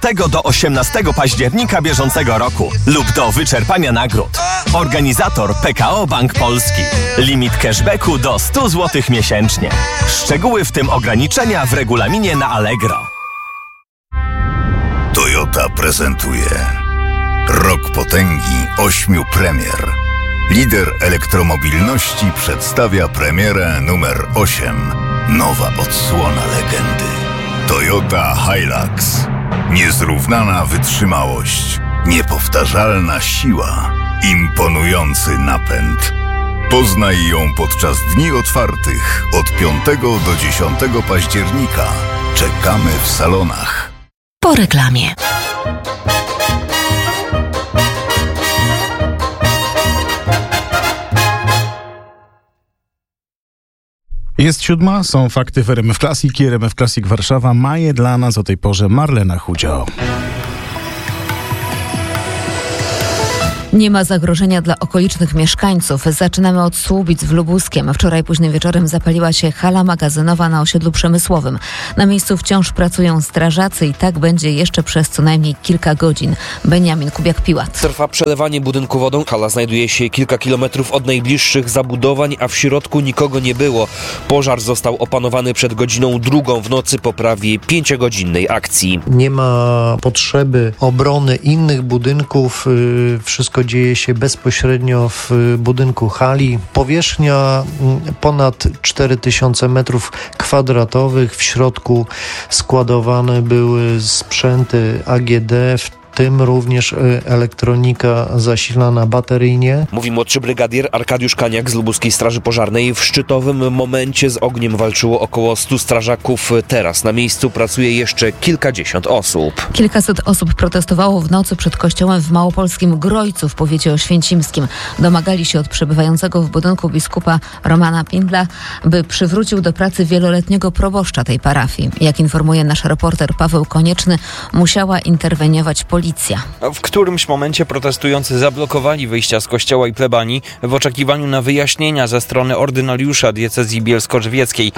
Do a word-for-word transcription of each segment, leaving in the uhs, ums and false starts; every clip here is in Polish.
Tego do osiemnastego października bieżącego roku lub do wyczerpania nagród. Organizator P K O Bank Polski. Limit cashbacku do sto złotych miesięcznie. Szczegóły w tym ograniczenia w regulaminie na Allegro. Toyota prezentuje Rok potęgi ośmiu premier. Lider elektromobilności przedstawia premierę numer osiem. Nowa odsłona legendy. Toyota Hilux. Niezrównana wytrzymałość, niepowtarzalna siła, imponujący napęd. Poznaj ją podczas dni otwartych od piątego do dziesiątego października. Czekamy w salonach. Po reklamie. Jest siódma, są fakty w R M F Classic i R M F Classic Warszawa. Ma je dla nas o tej porze Marlena Chudzio. Nie ma zagrożenia dla okolicznych mieszkańców. Zaczynamy od Słubic w Lubuskiem. Wczoraj późnym wieczorem zapaliła się hala magazynowa na osiedlu przemysłowym. Na miejscu wciąż pracują strażacy i tak będzie jeszcze przez co najmniej kilka godzin. Beniamin Kubiak-Piłat. Trwa przelewanie budynku wodą. Hala znajduje się kilka kilometrów od najbliższych zabudowań, a w środku nikogo nie było. Pożar został opanowany przed godziną drugą w nocy po prawie pięciogodzinnej akcji. Nie ma potrzeby obrony innych budynków. Wszystko dzieje się bezpośrednio w budynku hali. Powierzchnia ponad cztery tysiące metrów kwadratowych. W środku składowane były sprzęty A G D, w tym również elektronika zasilana bateryjnie. Mówi młodszy brygadier Arkadiusz Kaniak z Lubuskiej Straży Pożarnej. W szczytowym momencie z ogniem walczyło około stu strażaków. Teraz na miejscu pracuje jeszcze kilkadziesiąt osób. Kilkaset osób protestowało w nocy przed kościołem w małopolskim Grojcu w powiecie oświęcimskim. Domagali się od przebywającego w budynku biskupa Romana Pindla, by przywrócił do pracy wieloletniego proboszcza tej parafii. Jak informuje nasz reporter Paweł Konieczny, musiała interweniować policja. W którymś momencie protestujący zablokowali wyjścia z kościoła i plebanii w oczekiwaniu na wyjaśnienia ze strony ordynariusza diecezji bielsko-żywieckiej.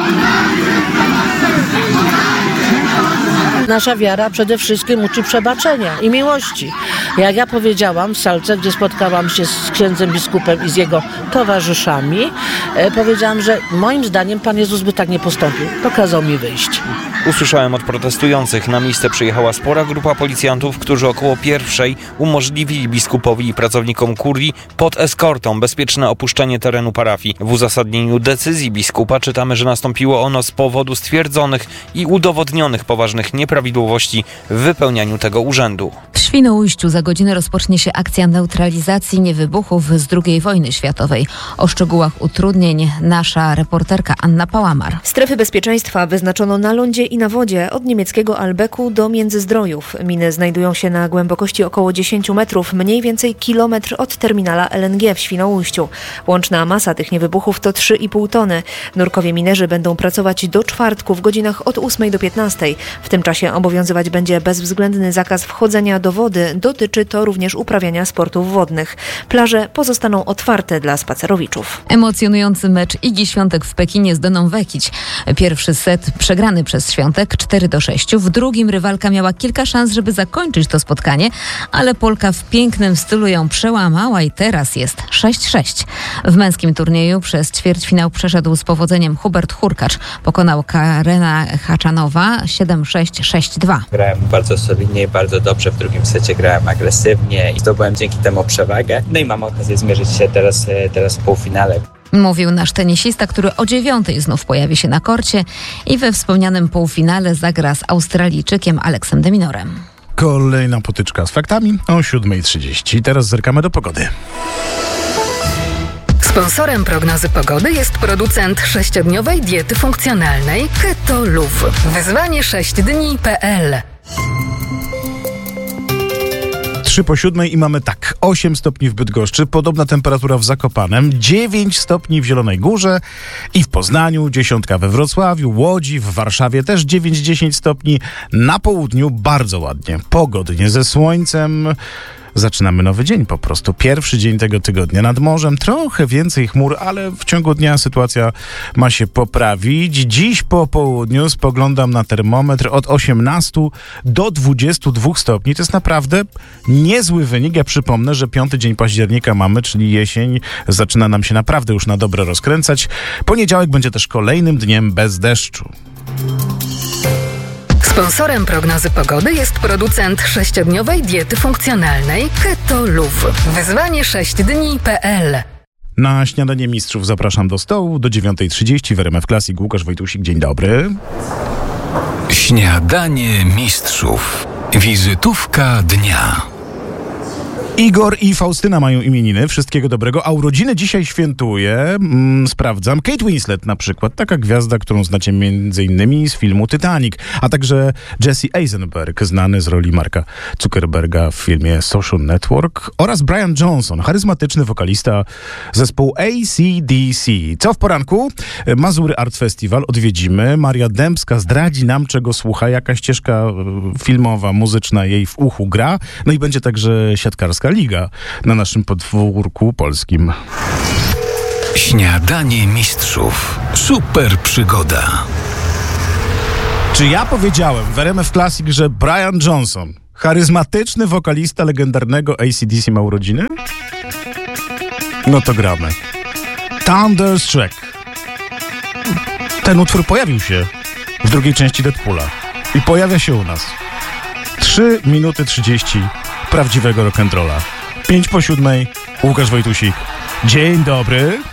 Nasza wiara przede wszystkim uczy przebaczenia i miłości. Jak ja powiedziałam w salce, gdzie spotkałam się z księdzem biskupem i z jego towarzyszami, e, powiedziałam, że moim zdaniem Pan Jezus by tak nie postąpił. To kazał mi wyjść. Usłyszałem od protestujących. Na miejsce przyjechała spora grupa policjantów, którzy około pierwszej umożliwili biskupowi i pracownikom kurii pod eskortą bezpieczne opuszczenie terenu parafii. W uzasadnieniu decyzji biskupa czytamy, że nastąpiło ono z powodu stwierdzonych i udowodnionych poważnych nieprawidłowości w wypełnianiu tego urzędu. W Świnoujściu za godzinę rozpocznie się akcja neutralizacji niewybuchów z drugiej wojny światowej. O szczegółach utrudnień nasza reporterka Anna Pałamar. Strefy bezpieczeństwa wyznaczono na lądzie i na wodzie od niemieckiego Albeku do Międzyzdrojów. Miny znajdują się na głębokości około dziesięć metrów, mniej więcej kilometr od terminala L N G w Świnoujściu. Łączna masa tych niewybuchów to trzy i pół tony. Nurkowie minerzy będą pracować do czwartku w godzinach od ósmej do piętnastej. W tym czasie obowiązywać będzie bezwzględny zakaz wchodzenia do wody. Dotyczy to również uprawiania sportów wodnych. Plaże pozostaną otwarte dla spacerowiczów. Emocjonujący mecz Igi Świątek w Pekinie z Doną Vekić. Pierwszy set przegrany przez Świątek cztery do sześciu. W drugim rywalka miała kilka szans, żeby zakończyć to spotkanie, ale Polka w pięknym stylu ją przełamała i teraz jest sześć sześć. W męskim turnieju przez ćwierćfinał przeszedł z powodzeniem Hubert Hurkacz. Pokonał Karena Haczanowa siedem sześć sześć dwa. Grałem bardzo solidnie, bardzo dobrze. W drugim secie grałem agresywnie i zdobyłem dzięki temu przewagę. No i mam okazję zmierzyć się teraz, teraz w półfinale. Mówił nasz tenisista, który o dziewiątej znów pojawi się na korcie i we wspomnianym półfinale zagra z Australijczykiem Aleksem de Minorem. Kolejna potyczka z faktami o siódma trzydzieści. Teraz zerkamy do pogody. Sponsorem prognozy pogody jest producent sześciodniowej diety funkcjonalnej Keto Luv. Wyzwanie sześć dni kropka p l. Trzy po siódmej i mamy tak, osiem stopni w Bydgoszczy, podobna temperatura w Zakopanem, dziewięć stopni w Zielonej Górze i w Poznaniu, dziesiątka we Wrocławiu, Łodzi, w Warszawie też dziewięć dziesięć stopni, na południu bardzo ładnie, pogodnie, ze słońcem. zaczynamy nowy dzień po prostu. Pierwszy dzień tego tygodnia nad morzem, trochę więcej chmur, ale w ciągu dnia sytuacja ma się poprawić. Dziś po południu spoglądam na termometr od osiemnastu do dwudziestu dwóch stopni. To jest naprawdę niezły wynik. Ja przypomnę, że piąty dzień października mamy, czyli jesień zaczyna nam się naprawdę już na dobre rozkręcać. Poniedziałek będzie też kolejnym dniem bez deszczu. Sponsorem prognozy pogody jest producent sześciodniowej diety funkcjonalnej Keto Luv. Wyzwanie sześć dni kropka pe el. Na śniadanie mistrzów zapraszam do stołu do dziewiątej trzydzieści w R M F Classic. Łukasz Wojtusik, dzień dobry. Śniadanie mistrzów. Wizytówka dnia. Igor i Faustyna mają imieniny. Wszystkiego dobrego. A urodziny dzisiaj świętuje, mm, sprawdzam, Kate Winslet na przykład. Taka gwiazda, którą znacie między innymi z filmu Titanic. A także Jesse Eisenberg, znany z roli Marka Zuckerberga w filmie Social Network. Oraz Brian Johnson, charyzmatyczny wokalista zespołu A C D C. Co w poranku? Mazury Art Festival odwiedzimy. Maria Dębska zdradzi nam, czego słucha. Jaka ścieżka filmowa, muzyczna jej w uchu gra. No i będzie także siatkarska liga na naszym podwórku polskim. Śniadanie mistrzów. Super przygoda. Czy ja powiedziałem w R M F Classic, że Brian Johnson, charyzmatyczny wokalista legendarnego A C D C, ma urodziny? No to gramy. Thunderstruck. Ten utwór pojawił się w drugiej części Deadpoola i pojawia się u nas. trzy minuty trzydzieści prawdziwego rock'n'rolla. pięć po siódmej, Łukasz Wojtusik. Dzień dobry.